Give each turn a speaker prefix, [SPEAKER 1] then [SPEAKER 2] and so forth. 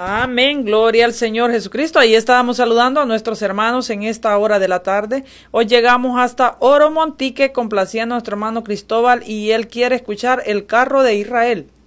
[SPEAKER 1] Amén, gloria al Señor Jesucristo. Ahí estábamos saludando a nuestros hermanos en esta hora de la tarde. Hoy llegamos hasta Oro Montique, complaciendo a nuestro hermano Cristóbal y él quiere escuchar El carro de Israel.